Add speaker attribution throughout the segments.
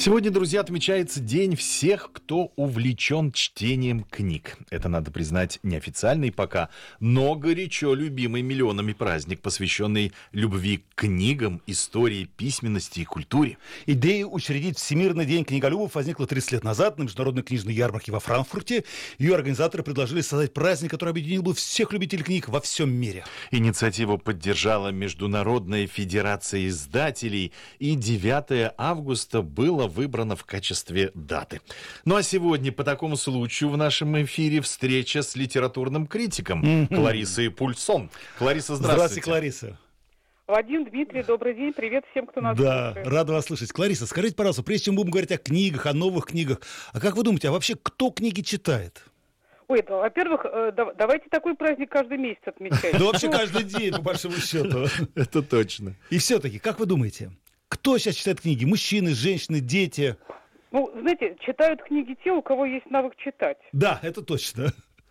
Speaker 1: Сегодня, друзья, отмечается День всех, кто увлечен чтением книг. Это, надо признать, неофициальный пока, но горячо любимый миллионами праздник, посвященный любви к книгам, истории, письменности и культуре.
Speaker 2: Идея учредить Всемирный день книголюбов возникла 30 лет назад на международной книжной ярмарке во Франкфурте. Ее организаторы предложили создать праздник, который объединил бы всех любителей книг во всем мире.
Speaker 1: Инициативу поддержала Международная федерация издателей, и 9 августа было выбрано в качестве даты. Ну а сегодня по такому случаю в нашем эфире встреча с литературным критиком Кларисой Пульсон. Клариса, здравствуйте.
Speaker 2: Здравствуйте, Клариса.
Speaker 3: Вадим, Дмитрий, добрый день, привет всем, кто нас
Speaker 2: слушает.
Speaker 3: слушает.
Speaker 2: Рада вас слышать. Клариса, скажите, пожалуйста, прежде чем будем говорить о книгах, о новых книгах, а как вы думаете, а вообще кто книги читает?
Speaker 3: Ой, да, во-первых, давайте такой праздник каждый месяц отмечать.
Speaker 2: Да вообще каждый день, по большому счету.
Speaker 1: Это точно.
Speaker 2: И все-таки, как вы думаете, кто сейчас читает книги? Мужчины, женщины, дети?
Speaker 3: Ну, знаете, читают книги те, у кого есть навык читать.
Speaker 2: Да, это точно.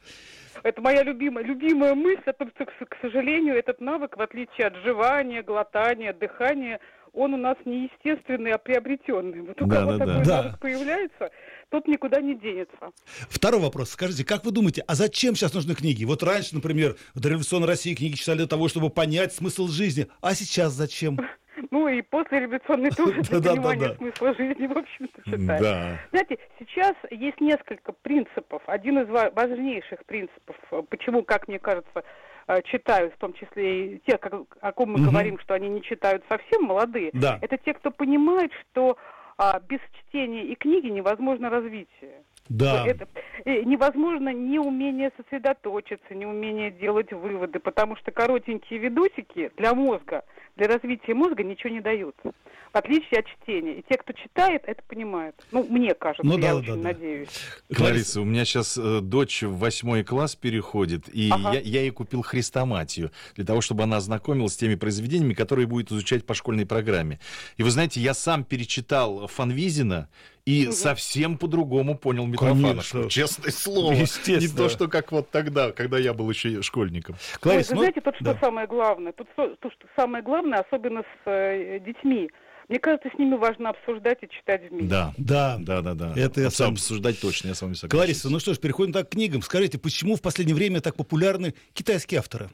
Speaker 3: Это моя любимая мысль о том, что, к сожалению, этот навык, в отличие от жевания, глотания, дыхания, он у нас не естественный, а приобретенный. Вот у кого такой навык появляется, тот никуда не денется.
Speaker 2: Второй вопрос. Скажите, как вы думаете, а зачем сейчас нужны книги? Вот раньше, например, в дореволюционной России книги читали для того, чтобы понять смысл жизни. А сейчас зачем?
Speaker 3: Ну и после революционной тоже для понимания смысла жизни, в общем-то, считаю. Знаете, сейчас есть несколько принципов. Один из важнейших принципов, почему, как мне кажется, читают, в том числе и те, о ком мы говорим, что они не читают совсем молодые, это те, кто понимает, что без чтения и книги невозможно развитие.
Speaker 2: Да.
Speaker 3: Это невозможно ни умение сосредоточиться, ни умение делать выводы, потому что коротенькие видосики для мозга, для развития мозга ничего не дают. В отличие от чтения. И те, кто читает, это понимают. Ну, мне кажется, я очень надеюсь.
Speaker 1: Клариса, у меня сейчас дочь в 8 класс переходит, и я ей купил хрестоматию для того, чтобы она ознакомилась с теми произведениями, которые будет изучать по школьной программе. И вы знаете, я сам перечитал Фанвизина и совсем по-другому понял Митрофановского. Честное слово. Не то, что как вот тогда, когда я был еще школьником.
Speaker 3: Клариса, вы знаете, тут что самое главное? Тут что самое главное, особенно с детьми. Мне кажется, с ними важно обсуждать и читать вместе.
Speaker 2: Да.
Speaker 1: Это я сам обсуждать точно, я с вами согласен.
Speaker 2: Клариса, ну что ж, переходим так к книгам. Скажите, почему в последнее время так популярны китайские авторы?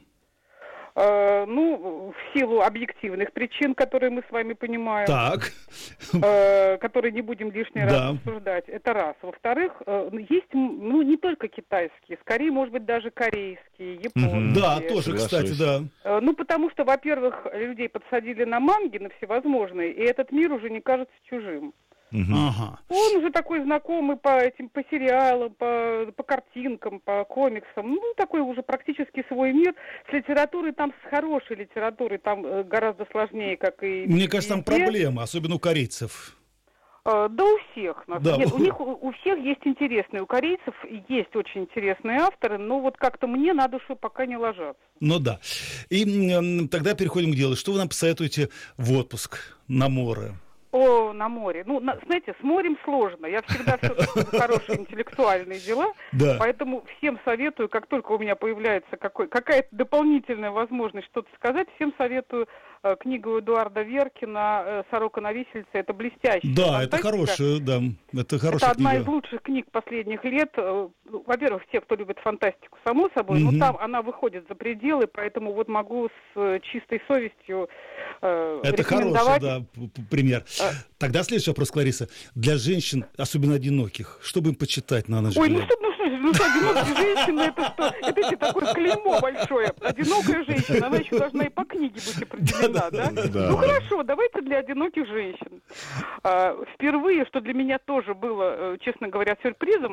Speaker 3: Ну, в силу объективных причин, которые мы с вами понимаем.
Speaker 2: Так.
Speaker 3: Которые не будем лишний раз обсуждать. Это раз. Во-вторых, есть, не только китайские, скорее, может быть, даже корейские, японские.
Speaker 2: Да, тоже, кстати, да.
Speaker 3: Потому что, во-первых, людей подсадили на манги, на всевозможные, и этот мир уже не кажется чужим. Он уже такой знакомый по сериалам, по картинкам, по комиксам. Ну, такой уже практически свой мир. С литературой там, с хорошей литературой там гораздо сложнее, как и...
Speaker 2: Мне кажется, там проблема, особенно у корейцев.
Speaker 3: Да, у всех. Нет, у всех есть интересные. У корейцев есть очень интересные авторы, но вот как-то мне на душу пока не ложатся.
Speaker 2: Ну да. И тогда переходим к делу. Что вы нам посоветуете в отпуск на море?
Speaker 3: На море. Ну, знаете, с морем сложно. Я всегда все-таки за хорошие интеллектуальные дела, поэтому всем советую, как только у меня появляется какая-то дополнительная возможность что-то сказать, всем советую книгу Эдуарда Веркина «Сорока на виселице». Это блестящая фантастика.
Speaker 2: Это хорошая, это хорошая
Speaker 3: книга. Это одна из лучших книг последних лет. Во-первых, те, кто любит фантастику, само собой, но там она выходит за пределы, поэтому вот могу с чистой совестью рекомендовать.
Speaker 2: Это хороший, пример. Тогда следующий вопрос, Клариса. Для женщин, особенно одиноких, что бы им почитать на наш взгляд?
Speaker 3: Одинокая женщина, это что? Это такое клеймо большое. Одинокая женщина, она еще должна и по книге быть определена, да? Ну хорошо, давайте для одиноких женщин. Впервые, что для меня тоже было, честно говоря, сюрпризом,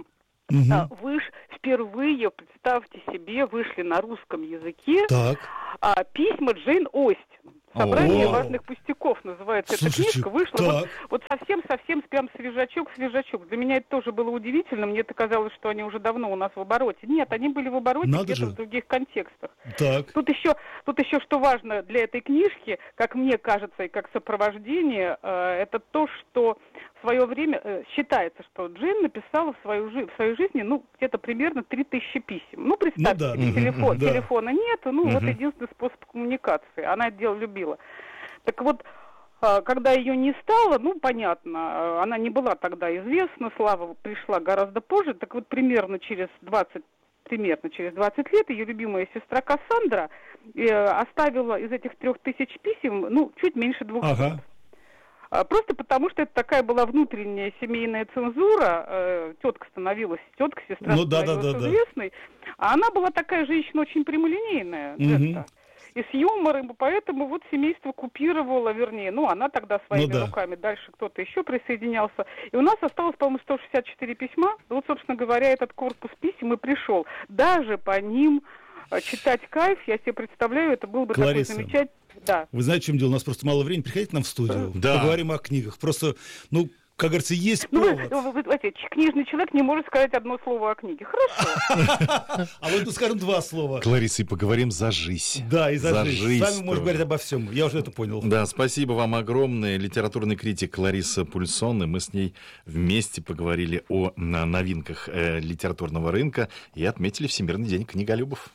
Speaker 3: впервые, представьте себе, вышли на русском языке письма Джейн Остин. «Собрание важных пустяков» называется эта книжка. Вышла вот совсем прям свежачок. Для меня это тоже было удивительно. Мне это казалось, что они уже давно у нас в обороте. Нет, они были в обороте где-то в других контекстах. Тут еще что важно для этой книжки, как мне кажется, и как сопровождение, это то, что в свое время считается, что Джейн написала в своей жизни, где-то примерно 3000 писем. Представьте себе, телефона нет, вот единственный способ коммуникации. Она это дело любила. Так вот, Когда ее не стало, ну, понятно, она не была тогда известна, слава пришла гораздо позже, так вот примерно через 20 лет ее любимая сестра Кассандра оставила из этих 3000 писем, ну, чуть меньше 200. Просто потому, что это такая была внутренняя семейная цензура, тетка, сестра становилась известной, а она была такая женщина очень прямолинейная, и с юмором, поэтому вот семейство купировало, вернее, ну, она тогда своими руками, дальше кто-то еще присоединялся. И у нас осталось, по-моему, 164 письма. Вот, собственно говоря, этот корпус писем и пришел. Даже по ним читать кайф, я себе представляю, это был бы
Speaker 2: Клариса,
Speaker 3: такой замечательный... Да.
Speaker 2: Вы знаете, в чем дело? У нас просто мало времени. Приходите к нам в студию, поговорим о книгах. Просто, ну, как говорится, есть повод.
Speaker 3: Вы книжный человек не может сказать одно слово о книге. Хорошо.
Speaker 2: А вот, скажем, 2 слова.
Speaker 1: Клариса, и поговорим за жизнь.
Speaker 2: Да, и за жизнь. С вами можно говорить обо всем. Я уже это понял.
Speaker 1: Да, спасибо вам огромное. Литературный критик Клариса Пульсон. И мы с ней вместе поговорили о новинках литературного рынка и отметили Всемирный день книголюбов.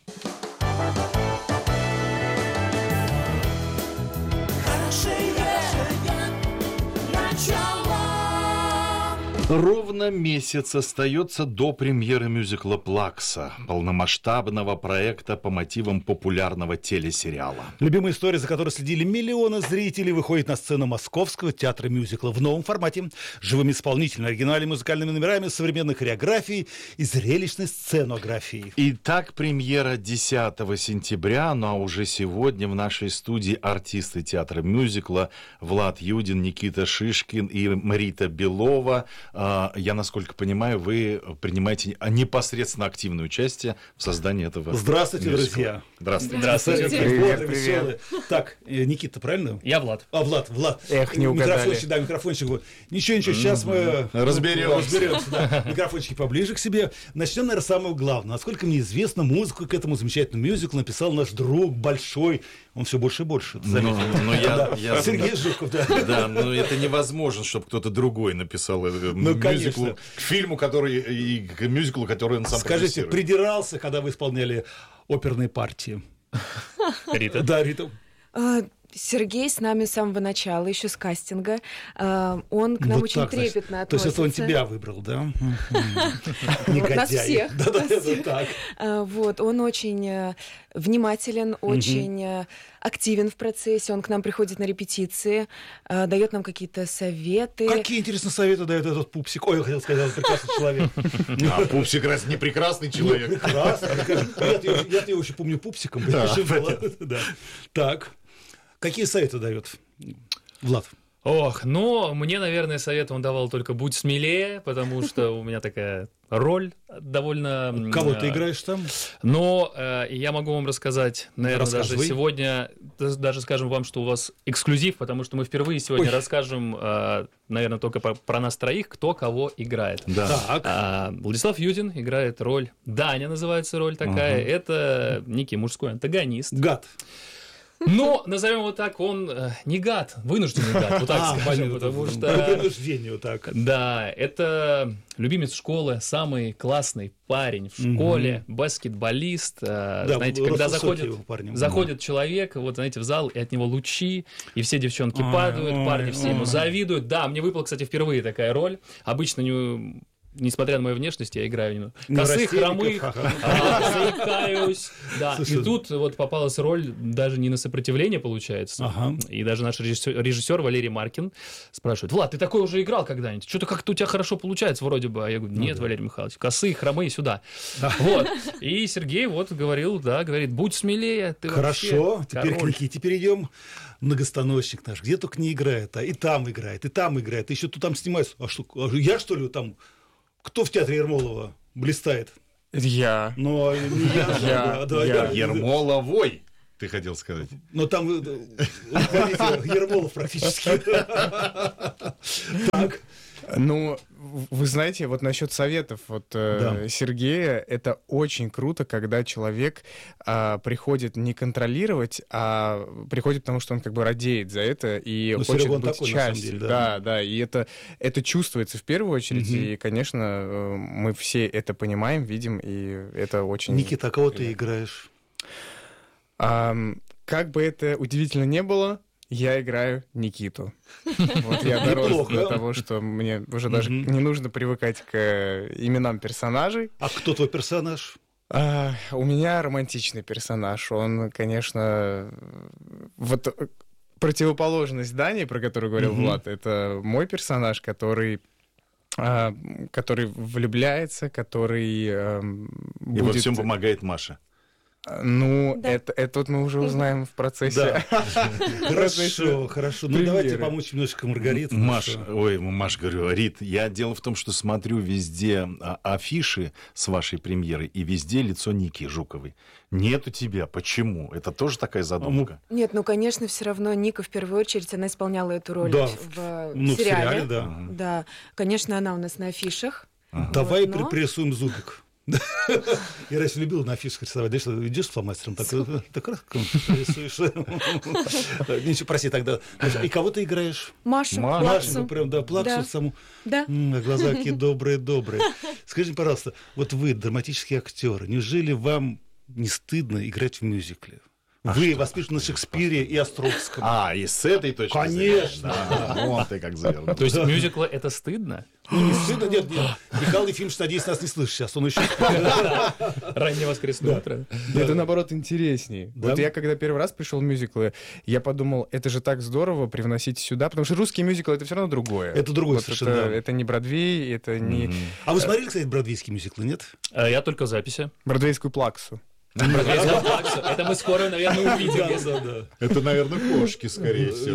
Speaker 1: Ровно месяц остается до премьеры мюзикла «Плакса», полномасштабного проекта по мотивам популярного телесериала.
Speaker 2: Любимая история, за которой следили миллионы зрителей, выходит на сцену Московского театра мюзикла в новом формате, живыми исполнителями, оригинальными музыкальными номерами, современной хореографией и зрелищной сценографией.
Speaker 1: Итак, премьера 10 сентября, ну а уже сегодня в нашей студии артисты театра мюзикла Влад Юдин, Никита Шишкин и Марита Белова. Я, насколько понимаю, вы принимаете непосредственно активное участие в создании этого.
Speaker 2: Здравствуйте, мюзикла. Друзья.
Speaker 1: Здравствуйте.
Speaker 2: Привет. Так, Никита, правильно?
Speaker 4: Я Влад.
Speaker 2: Влад.
Speaker 4: Эх, не угадали.
Speaker 2: Микрофончик. Ничего, сейчас мы разберемся. Да. Микрофончики поближе к себе. Начнем, наверное, с самого главного. Насколько мне известно, музыку к этому замечательному мюзиклу написал наш друг большой. Он все больше и больше.
Speaker 1: Сергей Жуков, да. Да, но это невозможно, чтобы кто-то другой написал мюзиклу, к фильму, и к мюзиклу, который он сам
Speaker 2: Скажите, придирался, когда вы исполняли оперные партии?
Speaker 4: Рита?
Speaker 2: Да, Рита.
Speaker 5: Сергей с нами с самого начала, еще с кастинга. Он к нам вот очень трепетно относится.
Speaker 2: То есть это он тебя выбрал, да?
Speaker 5: Негодяй. Нас всех.
Speaker 2: Да.
Speaker 5: Вот, он очень внимателен, очень активен в процессе. Он к нам приходит на репетиции, дает нам какие-то советы.
Speaker 2: Какие, интересно, советы дает этот пупсик? Ой, я хотел сказать, этот прекрасный человек.
Speaker 1: А пупсик раз не прекрасный человек.
Speaker 2: Прекрасный. Я его еще помню пупсиком. Так. Какие советы дает Влад?
Speaker 4: Мне, наверное, совет он давал только «будь смелее», потому что у меня такая роль довольно...
Speaker 2: Кого ты играешь там?
Speaker 4: Но я могу вам рассказать, наверное, даже сегодня, даже скажем вам, что у вас эксклюзив, потому что мы впервые сегодня расскажем, наверное, только про нас троих, кто кого играет.
Speaker 2: Да.
Speaker 4: Владислав Юдин играет роль Даня, называется роль такая. Это некий мужской антагонист.
Speaker 2: Гад.
Speaker 4: Но, назовем его так, он не гад, вынужденный гад, вот так скажем, потому что...
Speaker 2: По принуждению так.
Speaker 4: Да, это любимец школы, самый классный парень в школе, баскетболист. Знаете, когда заходит человек, вот, знаете, в зал, и от него лучи, и все девчонки падают, парни все ему завидуют. Да, мне выпала, кстати, впервые такая роль. Обычно несмотря на мою внешность, я играю косых, хромых, заикаюсь. Да. И тут вот попалась роль даже не на сопротивление, получается. И даже наш режиссер Валерий Маркин спрашивает: Влад, ты такой уже играл когда-нибудь? Что-то как-то у тебя хорошо получается вроде бы. А я говорю: нет, Валерий Михайлович, косые, хромые сюда. Вот. И Сергей говорит: будь смелее. Ты
Speaker 2: хорошо, теперь к Никите перейдем. Многостаночник наш, где только не играет, и там играет, и еще тут там снимается. А что, я что ли там... Кто в театре Ермолова блистает?
Speaker 4: Я.
Speaker 2: Но не
Speaker 1: я. Ермоловой, ты хотел сказать.
Speaker 2: Но там Ермолов практически. Так.
Speaker 6: Вы знаете, вот насчет советов Сергея, это очень круто, когда человек приходит не контролировать, а приходит потому, что он как бы радеет за это и хочет быть частью. Да, и это чувствуется в первую очередь, и, конечно, мы все это понимаем, видим, и это очень...
Speaker 2: Никита, а кого ты играешь?
Speaker 6: Как бы это удивительно не было, Я играю Никиту. Вот я дорос до того, что мне уже даже не нужно привыкать к именам персонажей.
Speaker 2: А кто твой персонаж?
Speaker 6: У меня романтичный персонаж. Он, конечно, вот противоположность Дани, про которую говорил Влад, это мой персонаж, который влюбляется, который
Speaker 1: будет... И во всем помогает Маша.
Speaker 6: Ну, да. это вот мы уже узнаем в процессе.
Speaker 2: Да. Хорошо. Ну, давайте помочь немножко Маргарите.
Speaker 1: Маш, говорю, Рит, дело в том, что смотрю везде афиши с вашей премьеры, и везде лицо Ники Жуковой. Нет у тебя. Почему? Это тоже такая задумка?
Speaker 5: Нет, ну, конечно, все равно Ника в первую очередь, она исполняла эту роль в сериале. Да. Конечно, она у нас на афишах.
Speaker 2: Давай припрессуем зубик. Я раньше любил на афишах рисовать. Да что, идешь с фломастером, так раз рисуешь. Ничего, прости тогда. И кого ты играешь?
Speaker 5: Машу.
Speaker 2: Прям, да, плаксу саму.
Speaker 5: Да.
Speaker 2: Глаза какие добрые. Скажите, пожалуйста, вот вы, драматический актер, неужели вам не стыдно играть в мюзикле? Вы воспитаны на Шекспире и Островском.
Speaker 1: И с этой точки
Speaker 2: зрения. Конечно.
Speaker 1: Вот ты как завернул.
Speaker 4: То есть мюзиклы — это стыдно?
Speaker 2: Ну, не стыдно, нет. Михаил Ефимович, надеюсь, нас не слышит сейчас. Он еще...
Speaker 4: Раннее воскресное утро.
Speaker 6: Это, наоборот, интереснее. Вот я, когда первый раз пришел в мюзиклы, я подумал, это же так здорово привносить сюда, потому что русский мюзикл — это все равно другое.
Speaker 2: Это другое совершенно.
Speaker 6: Это не Бродвей, это не...
Speaker 2: А вы смотрели, кстати, бродвейские мюзиклы, нет?
Speaker 4: Я только записи.
Speaker 6: Бродвейскую плаксу.
Speaker 4: Это мы скоро, наверное, увидим.
Speaker 1: Это, наверное, кошки, скорее всего.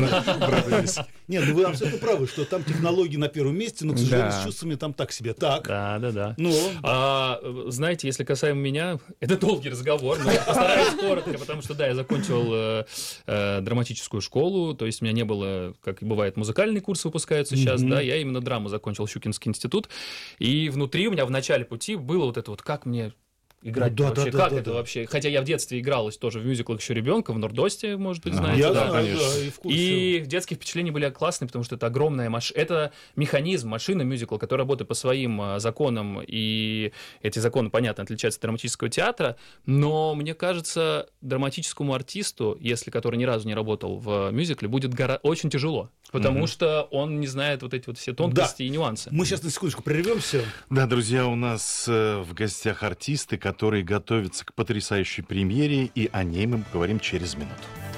Speaker 2: Нет, ну вы абсолютно правы, что там технологии на первом месте, но, к сожалению, с чувствами там так себе. Так.
Speaker 4: Да. Знаете, если касаемо меня, это долгий разговор, но я постараюсь коротко, потому что, я закончил драматическую школу, то есть у меня не было, как и бывает, музыкальные курсы выпускаются сейчас, я именно драму закончил, Щукинский институт, и внутри у меня в начале пути было вот это вот, как мне играть вообще, как это вообще? Хотя я в детстве играл тоже в мюзиклах еще ребенком, в Нордосте, может быть, знаете.
Speaker 2: Я знаю, и в курсе.
Speaker 4: И детские впечатления были классные, потому что это огромная машина, это механизм, машина мюзикла, который работает по своим законам, и эти законы, понятно, отличаются от драматического театра, но, мне кажется, драматическому артисту, который ни разу не работал в мюзикле, будет очень тяжело, потому что он не знает вот эти вот все тонкости и нюансы.
Speaker 2: Мы сейчас на секундочку прервемся.
Speaker 1: Да, друзья, у нас в гостях артисты, которые готовятся к потрясающей премьере, и о ней мы поговорим через минуту.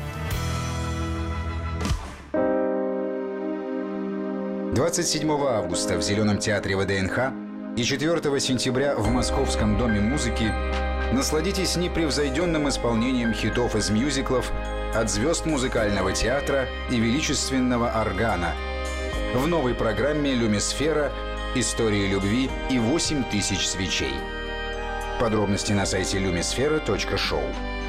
Speaker 7: — 27 августа в Зеленом театре ВДНХ и 4 сентября в Московском доме музыки насладитесь непревзойденным исполнением хитов из мюзиклов от звезд музыкального театра и величественного органа в новой программе «Люмисфера. Истории любви и 8000 свечей». Подробности на сайте lumisfera.show.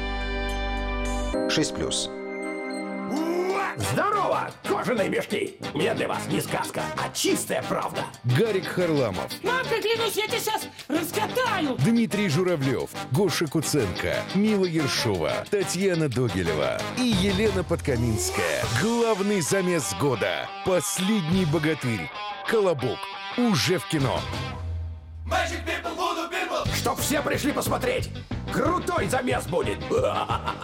Speaker 7: 6+.
Speaker 8: Здорово, кожаные мешки! У меня для вас не сказка, а чистая правда.
Speaker 9: Гарик Харламов.
Speaker 8: Мамка, клянусь, я тебя сейчас раскатаю!
Speaker 9: Дмитрий Журавлев, Гоша Куценко, Мила Ершова, Татьяна Догилева и Елена Подкаминская. Главный замес года. Последний богатырь. Колобок. Уже в кино.
Speaker 8: Чтоб все пришли посмотреть! Крутой замес будет!